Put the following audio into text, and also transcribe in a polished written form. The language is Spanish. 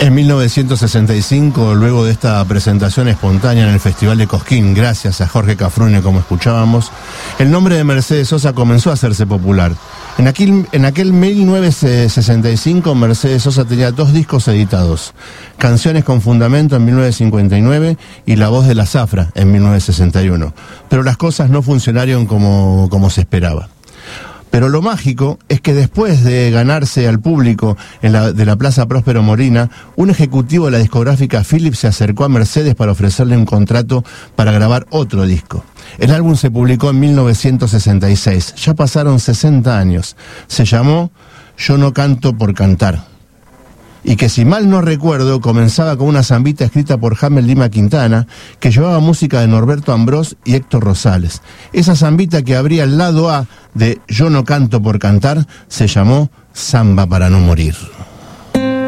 En 1965, luego de esta presentación espontánea en el Festival de Cosquín, gracias a Jorge Cafrune, como escuchábamos, el nombre de Mercedes Sosa comenzó a hacerse popular. En aquel 1965, Mercedes Sosa tenía 2 discos editados, Canciones con Fundamento en 1959 y La Voz de la Zafra en 1961. Pero las cosas no funcionaron como se esperaba. Pero lo mágico es que después de ganarse al público de la Plaza Próspero Morina, un ejecutivo de la discográfica Philips se acercó a Mercedes para ofrecerle un contrato para grabar otro disco. El álbum se publicó en 1966, ya pasaron 60 años. Se llamó Yo no canto por cantar. Y que, si mal no recuerdo, comenzaba con una zambita escrita por Hamel Lima Quintana, que llevaba música de Norberto Ambrós y Héctor Rosales. Esa zambita que abría el lado A de Yo no canto por cantar se llamó Samba para no morir.